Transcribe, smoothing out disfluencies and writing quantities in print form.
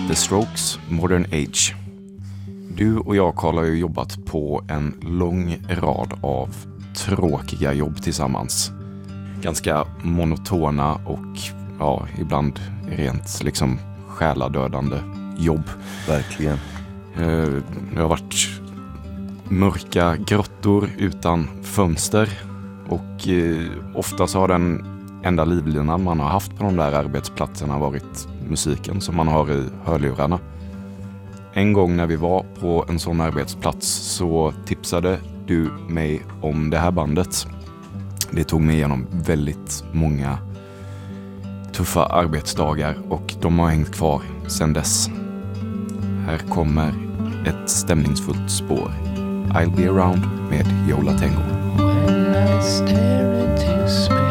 The Strokes, Modern Age. Du och jag, Karl, har ju jobbat på en lång rad av tråkiga jobb tillsammans. Ganska monotona och ibland rent liksom själadödande jobb. Verkligen. Det har varit mörka grottor utan fönster och ofta så har den enda livlinan man har haft på de där arbetsplatserna varit musiken som man har i hörlurarna. En gång när vi var på en sån arbetsplats så tipsade du mig om det här bandet. Det tog mig igenom väldigt många tuffa arbetsdagar och de har hängt kvar sedan dess. Här kommer ett stämningsfullt spår. I'll Be Around med Yo La Tengo. When I stare into space